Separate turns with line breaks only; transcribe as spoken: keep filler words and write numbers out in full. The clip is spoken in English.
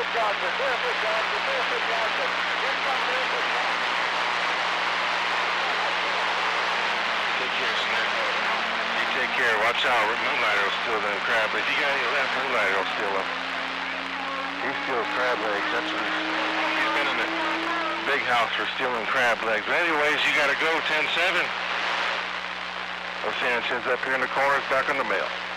Johnson. Barefoot Johnson. Barefoot Johnson. In front, Barefoot Johnson.
Take care, Smith. You take care. Watch out. Moonlighter will steal them crab legs. You got any left? Moonlighter will steal them. He steals crab legs. That's what he's, he's been in the big house for stealing crab legs. But anyways, you got to go ten seven. Los Angeles up here in the corner. It's back on the mail.